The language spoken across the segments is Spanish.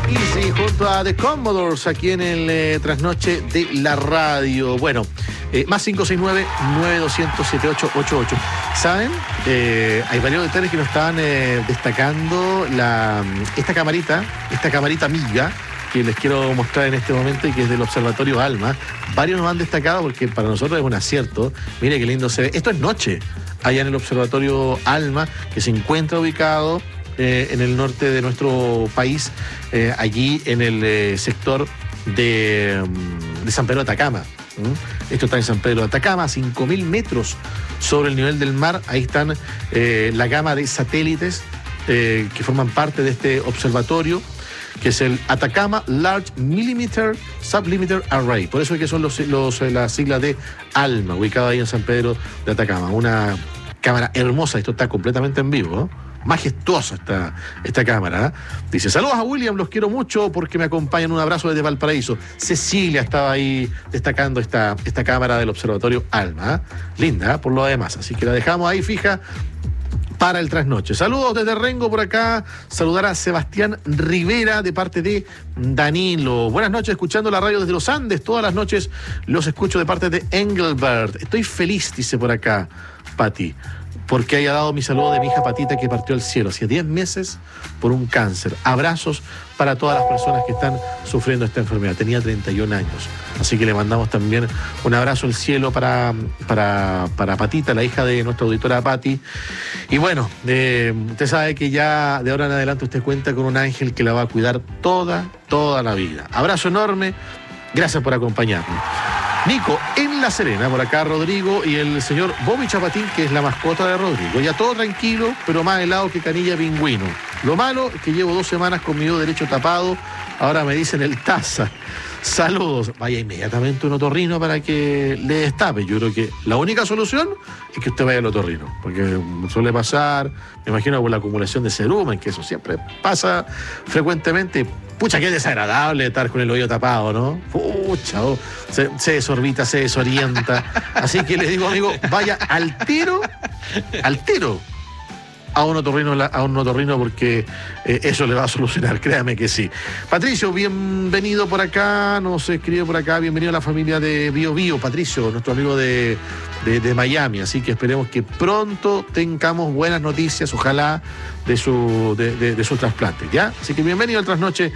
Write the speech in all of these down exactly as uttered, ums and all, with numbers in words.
Easy junto a The Commodores aquí en el eh, Trasnoche de la Radio. Bueno, eh, más cinco seis nueve, nueve dos cero cero, siete ocho ocho ocho. ¿Saben? Eh, hay varios detalles que nos estaban eh, destacando la, esta camarita, esta camarita amiga que les quiero mostrar en este momento y que es del Observatorio ALMA. Varios nos han destacado porque para nosotros es un acierto. Mire qué lindo se ve. Esto es noche, allá en el Observatorio ALMA, que se encuentra ubicado eh, en el norte de nuestro país, eh, allí en el eh, sector de, de San Pedro de Atacama. ¿Mm? Esto está en San Pedro de Atacama, a cinco mil metros sobre el nivel del mar. Ahí están eh, la gama de satélites eh, que forman parte de este observatorio, que es el Atacama Large Millimeter Sublimiter Array. Por eso es que son los, los, las siglas de ALMA, ubicado ahí en San Pedro de Atacama. Una cámara hermosa, esto está completamente en vivo, ¿eh? Majestuosa esta, esta cámara, ¿eh? Dice, saludos a William, los quiero mucho porque me acompañan, un abrazo desde Valparaíso. Cecilia estaba ahí destacando esta, esta cámara del Observatorio ALMA, ¿eh? Linda, ¿eh? Por lo demás, así que la dejamos ahí fija para el trasnoche. Saludos desde Rengo por acá. Saludar a Sebastián Rivera de parte de Danilo. Buenas noches, escuchando la radio desde los Andes. Todas las noches los escucho de parte de Engelbert. Estoy feliz, dice por acá Pati, porque haya dado mi saludo de mi hija Patita que partió al cielo hace diez meses por un cáncer. Abrazos para todas las personas que están sufriendo esta enfermedad. Tenía treinta y un años. Así que le mandamos también un abrazo al cielo para, para, para Patita, la hija de nuestra auditora Pati. Y bueno, eh, usted sabe que ya de ahora en adelante usted cuenta con un ángel que la va a cuidar toda, toda la vida. Abrazo enorme. Gracias por acompañarnos. Nico, en La Serena, por acá Rodrigo y el señor Bobby Chapatín, que es la mascota de Rodrigo. Ya todo tranquilo, pero más helado que canilla pingüino. Lo malo es que llevo dos semanas con mi dedo derecho tapado. Ahora me dicen el taza. Saludos. Vaya inmediatamente un otorrino para que le destape. Yo creo que la única solución es que usted vaya al otorrino, porque suele pasar, me imagino, por la acumulación de cerumen, que eso siempre pasa frecuentemente. Pucha, qué desagradable estar con el oído tapado, ¿no? Pucha, oh, se, se desorbita, se desorienta. Así que le digo, amigo, vaya al tiro, al tiro a un otorrino, a un otorrino porque eh, eso le va a solucionar, créame que sí. Patricio, bienvenido por acá, nos escribe por acá, bienvenido a la familia de Bio Bio, Patricio, nuestro amigo de, de, de Miami, así que esperemos que pronto tengamos buenas noticias, ojalá, de su, de, de, de su trasplante, ¿ya? Así que bienvenido al trasnoche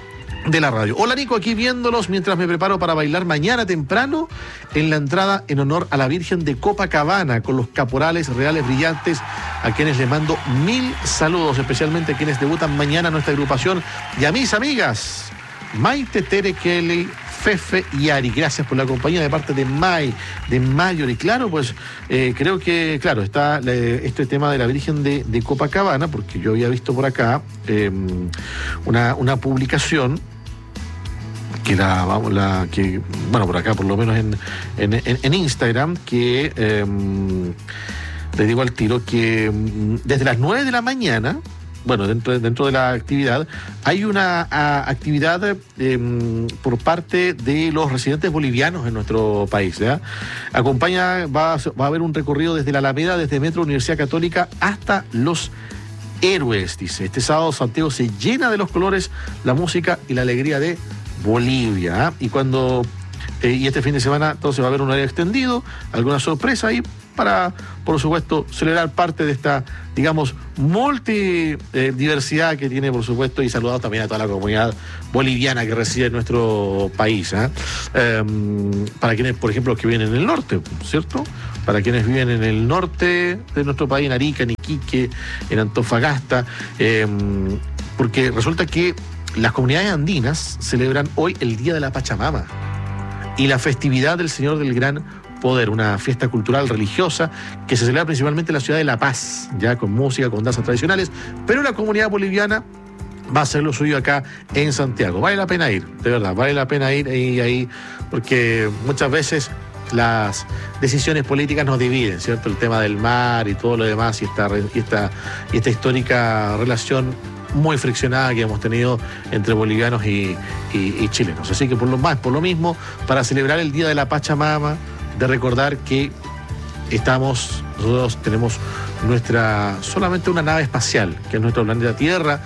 de la radio. Hola Nico, aquí viéndolos mientras me preparo para bailar mañana temprano en la entrada en honor a la Virgen de Copacabana con los caporales reales brillantes, a quienes les mando mil saludos, especialmente a quienes debutan mañana en nuestra agrupación y a mis amigas Maite, Tere, Kelly, Fefe y Ari. Gracias por la compañía de parte de May, de Mayor. Y claro, pues eh, creo que, claro, está eh, este tema de la Virgen de, de Copacabana, porque yo había visto por acá eh, una, una publicación que la, vamos, la que, bueno, por acá por lo menos en, en, en, en Instagram, que eh, le digo al tiro que desde las nueve de la mañana, bueno, dentro, dentro de la actividad, hay una a, actividad eh, por parte de los residentes bolivianos en nuestro país, ¿ya? Acompaña, va, va a haber un recorrido desde la Alameda, desde Metro Universidad Católica hasta Los Héroes, dice. Este sábado Santiago se llena de los colores, la música y la alegría de Bolivia, ¿eh? Y cuando eh, y este fin de semana entonces va a haber un horario extendido, alguna sorpresa ahí para, por supuesto, celebrar parte de esta, digamos, multidiversidad eh, que tiene, por supuesto, y saludado también a toda la comunidad boliviana que reside en nuestro país, ¿eh? Eh, para quienes, por ejemplo, los que viven en el norte, ¿cierto? Para quienes viven en el norte de nuestro país, en Arica, en Iquique, en Antofagasta, eh, porque resulta que las comunidades andinas celebran hoy el Día de la Pachamama y la festividad del Señor del Gran Poder, una fiesta cultural religiosa que se celebra principalmente en la ciudad de La Paz, ya con música, con danzas tradicionales, pero la comunidad boliviana va a hacer lo suyo acá en Santiago. Vale la pena ir, de verdad, vale la pena ir ahí, ahí porque muchas veces las decisiones políticas nos dividen, ¿cierto? El tema del mar y todo lo demás y esta, y esta, y esta histórica relación muy friccionada que hemos tenido entre bolivianos y, y, y chilenos. Así que por lo más, por lo mismo, para celebrar el Día de la Pachamama, de recordar que estamos, nosotros tenemos nuestra, solamente una nave espacial, que es nuestro planeta Tierra,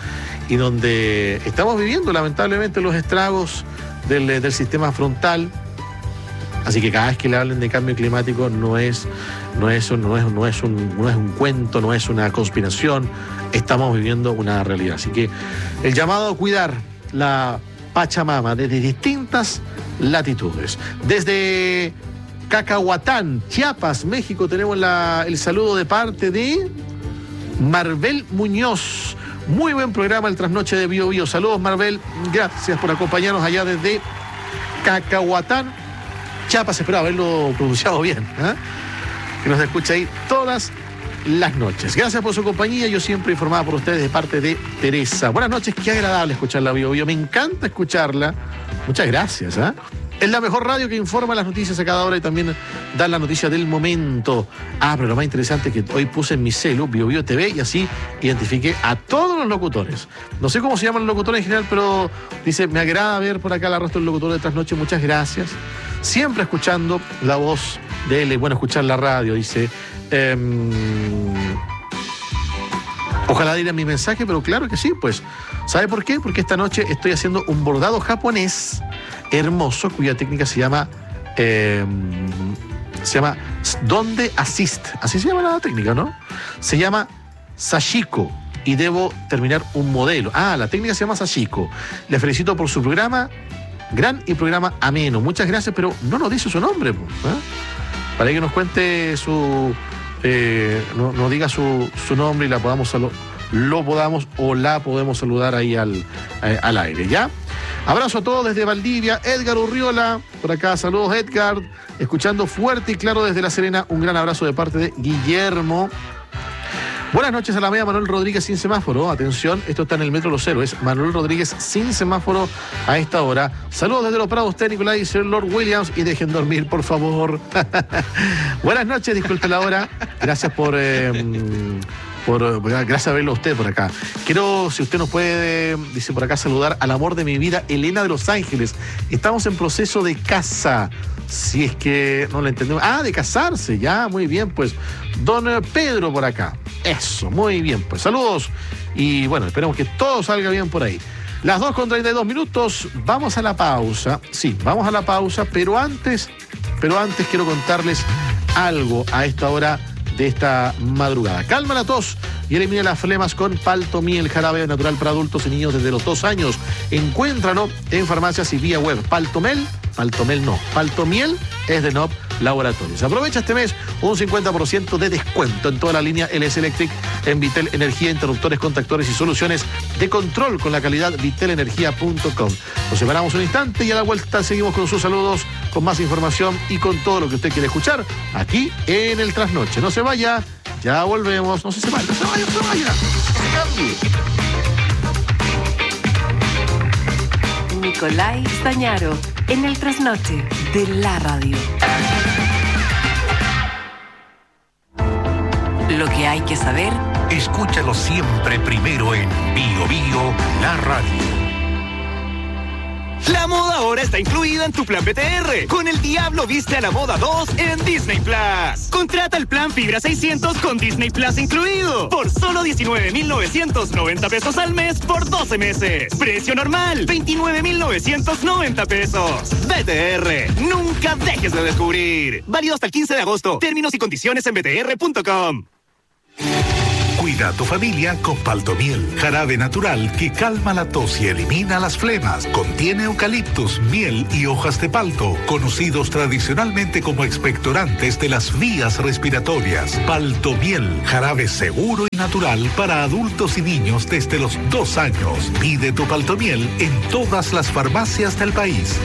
y donde estamos viviendo lamentablemente los estragos del, del sistema frontal. Así que cada vez que le hablen de cambio climático no es, no es, no es, no es, un, no es un cuento, no es una conspiración, estamos viviendo una realidad. Así que el llamado a cuidar la Pachamama desde distintas latitudes. Desde Cacahuatán, Chiapas, México, tenemos la, el saludo de parte de Marbel Muñoz. Muy buen programa el Trasnoche de Bio Bio. Saludos, Marbel, gracias por acompañarnos allá desde Cacahuatán, Chiapas. Espero haberlo pronunciado bien, ¿eh? Que nos escucha ahí todas las noches. Gracias por su compañía. Yo siempre informada por ustedes de parte de Teresa. Buenas noches, qué agradable escucharla, Bio Bio. Me encanta escucharla. Muchas gracias, ¿eh? Es la mejor radio que informa las noticias a cada hora y también da la noticia del momento. Ah, pero lo más interesante es que hoy puse en mi celu Bio Bio T V y así identifiqué a todos los locutores. No sé cómo se llaman los locutores en general, pero dice, me agrada ver por acá la rostro del locutor de Trasnoche. Muchas gracias. Siempre escuchando la voz de él. Bueno, escuchar la radio, dice. Eh, ojalá diera mi mensaje, pero claro que sí, pues. ¿Sabe por qué? Porque esta noche estoy haciendo un bordado japonés hermoso, cuya técnica se llama eh, se llama Donde Assist, así se llama la técnica, ¿no? Se llama Sashiko y debo terminar un modelo. Ah, la técnica se llama Sashiko. Le felicito por su programa, gran y programa ameno. Muchas gracias, pero no nos dice su nombre, ¿eh? Para que nos cuente su eh, no, nos diga su, su nombre y la podamos saludar, lo podamos o la podemos saludar ahí al, eh, al aire, ¿ya? Abrazo a todos desde Valdivia. Edgar Urriola, por acá, saludos Edgar, escuchando fuerte y claro desde La Serena. Un gran abrazo de parte de Guillermo. Buenas noches, Alameda. Manuel Rodríguez sin semáforo. Atención, esto está en el Metro Los Héroes. Manuel Rodríguez sin semáforo a esta hora. Saludos desde Los Prados, Té Nicolás y Sir Lord Williams. Y dejen dormir, por favor. Buenas noches, disculpe la hora. Gracias por... Eh, Por, gracias a verlo a usted por acá. Quiero, si usted nos puede, dice por acá, saludar al amor de mi vida, Elena de Los Ángeles. Estamos en proceso de casa. Si es que no lo entendemos. Ah, de casarse, ya, muy bien, pues. Don Pedro por acá. Eso, muy bien, pues. Saludos. Y bueno, esperemos que todo salga bien por ahí. Las dos con treinta y dos minutos. Vamos a la pausa. Sí, vamos a la pausa, pero antes, pero antes quiero contarles algo a esta hora de esta madrugada. Calma la tos y elimina las flemas con Paltomiel, jarabe natural para adultos y niños desde los dos años. Encuéntralo en farmacias y vía web. Paltomel, Paltomel no, Paltomiel es de N O P Laboratorios. Aprovecha este mes un cincuenta por ciento de descuento en toda la línea L S Electric en Vitel Energía, interruptores, contactores y soluciones de control con la calidad vitel energía punto com. Nos separamos un instante y a la vuelta seguimos con sus saludos, con más información y con todo lo que usted quiere escuchar aquí en el Trasnoche. No se vaya, ya volvemos. No se vaya, no se vaya, no se vaya. Se cambie. Nicolai Stañaro en el Trasnoche de la radio. Lo que hay que saber, escúchalo siempre primero en Bio Bio, la radio. La moda ahora está incluida en tu plan B T R. Con el Diablo Viste a la Moda dos en Disney Plus. Contrata el plan Fibra seiscientos con Disney Plus incluido. Por solo diecinueve mil novecientos noventa pesos al mes por doce meses. Precio normal, veintinueve mil novecientos noventa pesos. B T R, nunca dejes de descubrir. Válido hasta el quince de agosto. Términos y condiciones en b t r punto com. Cuida a tu familia con Paltomiel, jarabe natural que calma la tos y elimina las flemas. Contiene eucaliptus, miel y hojas de palto, conocidos tradicionalmente como expectorantes de las vías respiratorias. Paltomiel, jarabe seguro y natural para adultos y niños desde los dos años. Pide tu Paltomiel en todas las farmacias del país.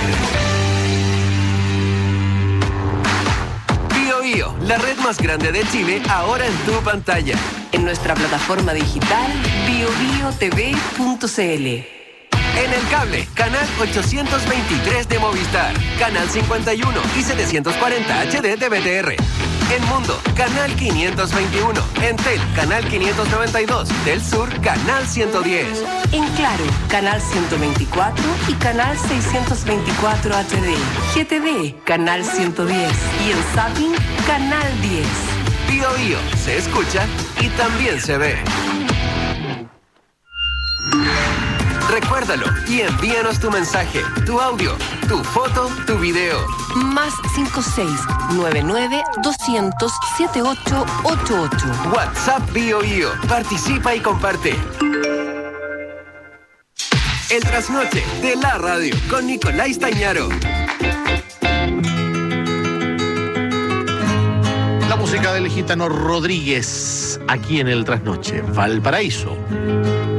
Bio, la red más grande de Chile, ahora en tu pantalla. En nuestra plataforma digital bio bio t v punto c l. En el cable, canal ochocientos veintitrés de Movistar, canal cincuenta y uno y setecientos cuarenta H D de B T R. En Mundo, canal quinientos veintiuno. En Tel, canal quinientos noventa y dos. Del Sur, canal ciento diez. En Claro, canal ciento veinticuatro y canal seiscientos veinticuatro H D. G T V, canal ciento diez. Y en Zapping, canal diez. Bio Bio, se escucha y también se ve. Recuérdalo y envíanos tu mensaje, tu audio, tu foto, tu video. Más cinco seis nueve nueve doscientos setenta y ocho ochenta y ocho. WhatsApp BioBio. Participa y comparte. El trasnoche de la radio con Nicolás Tañaro. La música del gitano Rodríguez, aquí en el Trasnoche, Valparaíso.